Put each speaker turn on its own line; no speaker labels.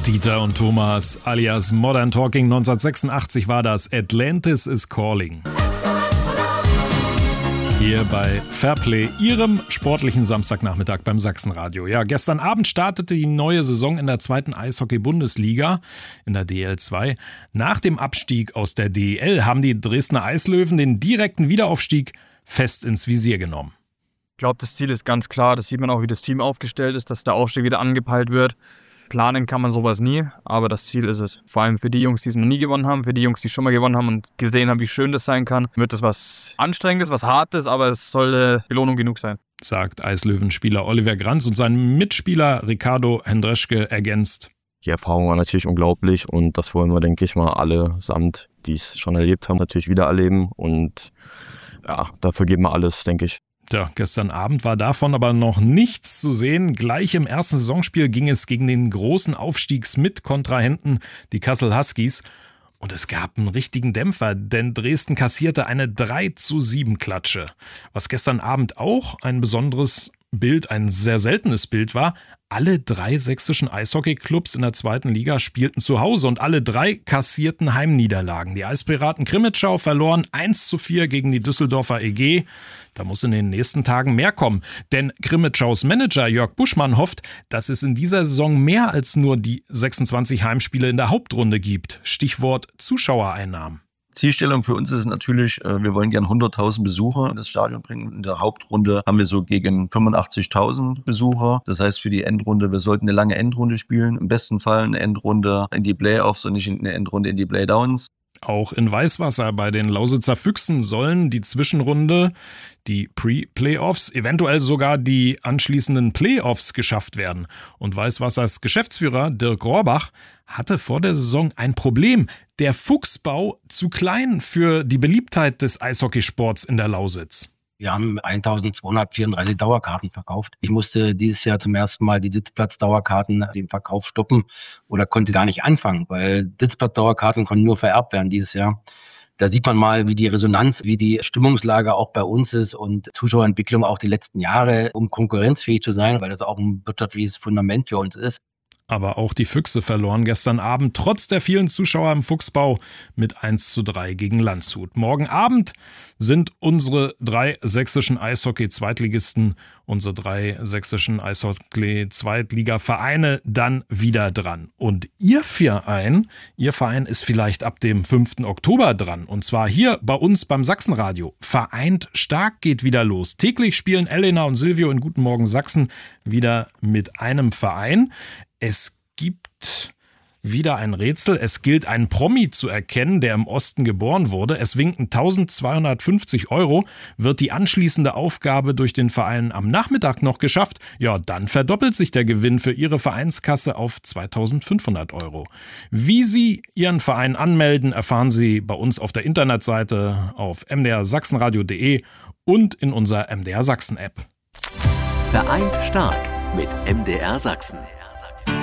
Dieter und Thomas alias Modern Talking. 1986 war das Atlantis is Calling. Hier bei Fairplay, Ihrem sportlichen Samstagnachmittag beim Sachsenradio. Ja, gestern Abend startete die neue Saison in der 2. Eishockey-Bundesliga, in der DL2. Nach dem Abstieg aus der DEL haben die Dresdner Eislöwen den direkten Wiederaufstieg fest ins Visier genommen.
Ich glaube, das Ziel ist ganz klar. Das sieht man auch, wie das Team aufgestellt ist, dass der Aufstieg wieder angepeilt wird. Planen kann man sowas nie, aber das Ziel ist es. Vor allem für die Jungs, die es noch nie gewonnen haben, für die Jungs, die schon mal gewonnen haben und gesehen haben, wie schön das sein kann, wird das was Anstrengendes, was Hartes, aber es soll Belohnung genug sein.
Sagt Eislöwen-Spieler Oliver Granz und sein Mitspieler Ricardo Hendreschke ergänzt.
Die Erfahrung war natürlich unglaublich und das wollen wir, denke ich mal, allesamt, die es schon erlebt haben, natürlich wieder erleben und ja, dafür geben wir alles, denke ich.
Ja, gestern Abend war davon aber noch nichts zu sehen. Gleich im ersten Saisonspiel ging es gegen den großen Aufstiegsmitkontrahenten, die Kassel Huskies. Und es gab einen richtigen Dämpfer, denn Dresden kassierte eine 3:7 Klatsche. Was gestern Abend auch ein besonderes Bild, ein sehr seltenes Bild war: alle 3 sächsischen Eishockeyclubs in der 2. Liga spielten zu Hause und alle 3 kassierten Heimniederlagen. Die Eispiraten Krimitschau verloren 1:4 gegen die Düsseldorfer EG. Da muss in den nächsten Tagen mehr kommen, denn Krimitschau's Manager Jörg Buschmann hofft, dass es in dieser Saison mehr als nur die 26 Heimspiele in der Hauptrunde gibt. Stichwort Zuschauereinnahmen.
Zielstellung für uns ist natürlich, wir wollen gern 100.000 Besucher in das Stadion bringen. In der Hauptrunde haben wir so gegen 85.000 Besucher. Das heißt für die Endrunde, wir sollten eine lange Endrunde spielen. Im besten Fall eine Endrunde in die Playoffs und nicht eine Endrunde in die Playdowns.
Auch in Weißwasser bei den Lausitzer Füchsen sollen die Zwischenrunde, die Pre-Playoffs, eventuell sogar die anschließenden Playoffs geschafft werden. Und Weißwassers Geschäftsführer Dirk Rohrbach hatte vor der Saison ein Problem. Der Fuchsbau zu klein für die Beliebtheit des Eishockeysports in der Lausitz.
Wir haben 1234 Dauerkarten verkauft. Ich musste dieses Jahr zum ersten Mal die Sitzplatzdauerkarten den Verkauf stoppen oder konnte gar nicht anfangen, weil Sitzplatzdauerkarten konnten nur vererbt werden dieses Jahr. Da sieht man mal, wie die Resonanz, wie die Stimmungslage auch bei uns ist und Zuschauerentwicklung auch die letzten Jahre, um konkurrenzfähig zu sein, weil das auch ein wirtschaftliches Fundament für uns ist.
Aber auch die Füchse verloren gestern Abend trotz der vielen Zuschauer im Fuchsbau mit 1:3 gegen Landshut. Morgen Abend sind unsere 3 sächsischen Eishockey-Zweitligisten, unsere 3 sächsischen Eishockey-Zweitliga-Vereine dann wieder dran. Und Ihr Verein ist vielleicht ab dem 5. Oktober dran. Und zwar hier bei uns beim Sachsenradio. Vereint stark geht wieder los. Täglich spielen Elena und Silvio in Guten Morgen Sachsen wieder mit einem Verein. Es gibt wieder ein Rätsel. Es gilt, einen Promi zu erkennen, der im Osten geboren wurde. Es winken 1.250 €. Wird die anschließende Aufgabe durch den Verein am Nachmittag noch geschafft, ja, dann verdoppelt sich der Gewinn für Ihre Vereinskasse auf 2.500 €. Wie Sie Ihren Verein anmelden, erfahren Sie bei uns auf der Internetseite auf mdrsachsenradio.de und in unserer MDR Sachsen App.
Vereint stark mit MDR Sachsen.